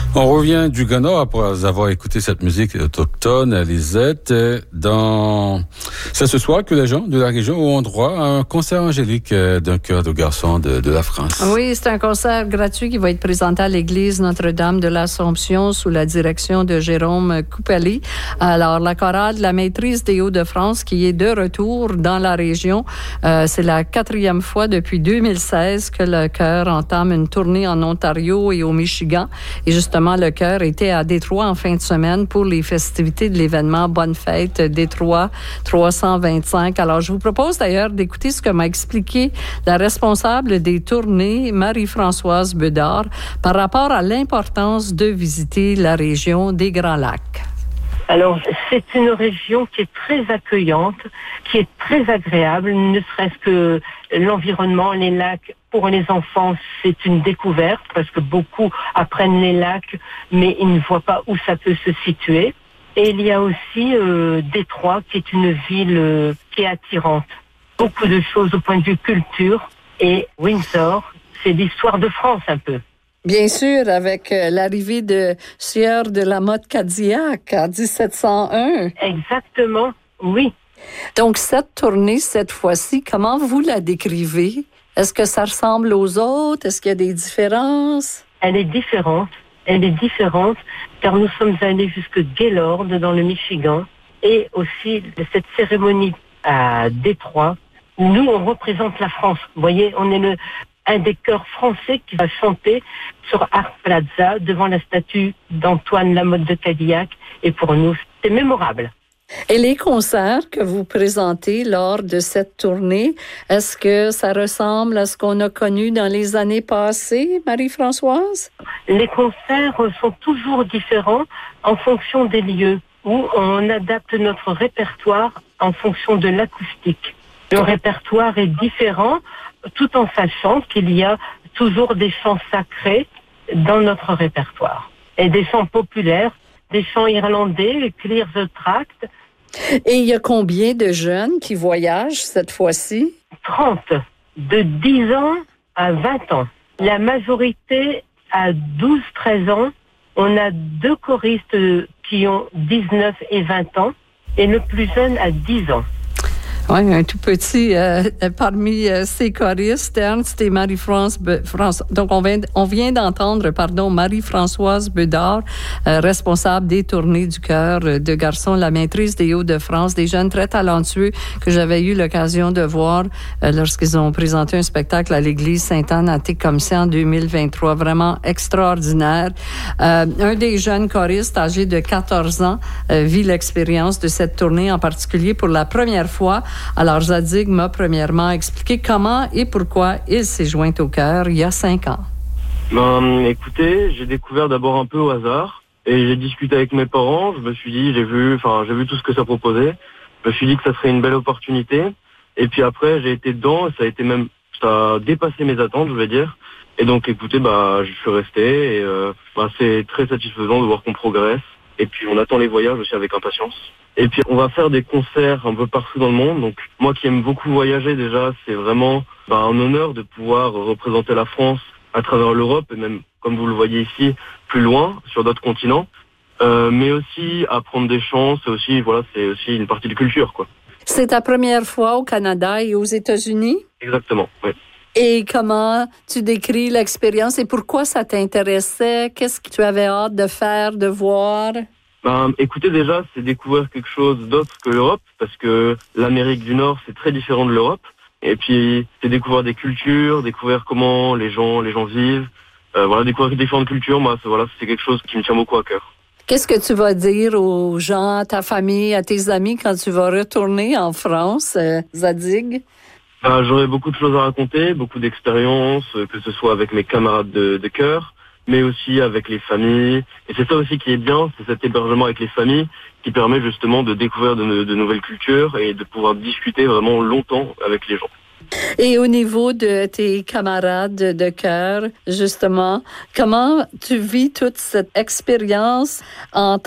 On revient du Ghana après avoir écouté cette musique autochtone, Lisette. C'est ce soir que les gens de la région auront droit à un concert angélique d'un chœur de garçons de la France. Oui, c'est un concert gratuit qui va être présenté à l'église Notre-Dame de l'Assomption sous la direction de Jérôme Coupelli. Alors, la chorale de la Maîtrise des Hauts-de-France qui est de retour dans la région. C'est la 4e fois depuis 2016 que le chœur entame une tournée en Ontario et au Michigan. Et justement, le chœur était à Détroit en fin de semaine pour les festivités de l'événement Bonne Fête Détroit 325. Alors, je vous propose d'ailleurs d'écouter ce que m'a expliqué la responsable des tournées, Marie-Françoise Bedard, par rapport à l'importance de visiter la région des Grands Lacs. Alors, c'est une région qui est très accueillante, qui est très agréable, ne serait-ce que l'environnement, les lacs. Pour les enfants, c'est une découverte parce que beaucoup apprennent les lacs, mais ils ne voient pas où ça peut se situer. Et il y a aussi Détroit, qui est une ville qui est attirante. Beaucoup de choses au point de vue culture. Et Windsor, c'est l'histoire de France un peu. Bien sûr, avec l'arrivée de Sieur de la Motte-Cadillac en 1701. Exactement, oui. Donc, cette tournée, cette fois-ci, comment vous la décrivez? Est-ce que ça ressemble aux autres? Est-ce qu'il y a des différences? Elle est différente, car nous sommes allés jusque Gaylord, dans le Michigan, et aussi cette cérémonie à Détroit. Nous, on représente la France. Vous voyez, on est un des chœurs français qui va chanter sur Art Plaza devant la statue d'Antoine Lamotte de Cadillac. Et pour nous, c'est mémorable. Et les concerts que vous présentez lors de cette tournée, est-ce que ça ressemble à ce qu'on a connu dans les années passées, Marie-Françoise? Les concerts sont toujours différents en fonction des lieux, où on adapte notre répertoire en fonction de l'acoustique. Le répertoire est différent, tout en sachant qu'il y a toujours des chants sacrés dans notre répertoire. Et des chants populaires, des chants irlandais, Clear the Tract. Et il y a combien de jeunes qui voyagent cette fois-ci? 30, de 10 ans à 20 ans. La majorité à 12-13 ans. On a 2 choristes qui ont 19 et 20 ans, et le plus jeune à 10 ans. Oui, un tout petit parmi ces choristes, Ernst et Marie-France. Donc, on vient d'entendre, Marie-Françoise Bedard, responsable des tournées du chœur de garçons, la Maîtrise des Hauts-de-France, des jeunes très talentueux que j'avais eu l'occasion de voir lorsqu'ils ont présenté un spectacle à l'église Sainte-Anne à Tecumseh en 2023. Vraiment extraordinaire. Un des jeunes choristes âgés de 14 ans vit l'expérience de cette tournée, en particulier pour la première fois. Alors, Zadig m'a premièrement expliqué comment et pourquoi il s'est joint au chœur il y a 5 ans. Écoutez, j'ai découvert d'abord un peu au hasard et j'ai discuté avec mes parents. Je me suis dit, j'ai vu tout ce que ça proposait. Je me suis dit que ça serait une belle opportunité. Et puis après, j'ai été dedans et ça a dépassé mes attentes, je vais dire. Et donc, écoutez, je suis resté et c'est très satisfaisant de voir qu'on progresse. Et puis, on attend les voyages aussi avec impatience. Et puis, on va faire des concerts un peu partout dans le monde. Donc, moi qui aime beaucoup voyager déjà, c'est vraiment un honneur de pouvoir représenter la France à travers l'Europe et même, comme vous le voyez ici, plus loin, sur d'autres continents. Mais aussi, apprendre des chants, c'est aussi une partie de culture, quoi. C'est ta première fois au Canada et aux États-Unis? Exactement, oui. Et comment tu décris l'expérience et pourquoi ça t'intéressait? Qu'est-ce que tu avais hâte de faire, de voir? Écoutez, déjà, c'est découvrir quelque chose d'autre que l'Europe, parce que l'Amérique du Nord, c'est très différent de l'Europe. Et puis, c'est découvrir des cultures, découvrir comment les gens vivent. Découvrir différentes cultures, c'est quelque chose qui me tient beaucoup à cœur. Qu'est-ce que tu vas dire aux gens, à ta famille, à tes amis quand tu vas retourner en France, Zadig? J'aurai beaucoup de choses à raconter, beaucoup d'expériences, que ce soit avec mes camarades de chœur, mais aussi avec les familles. Et c'est ça aussi qui est bien, c'est cet hébergement avec les familles qui permet justement de découvrir de nouvelles cultures et de pouvoir discuter vraiment longtemps avec les gens. Et au niveau de tes camarades de chœur, justement, comment tu vis toute cette expérience en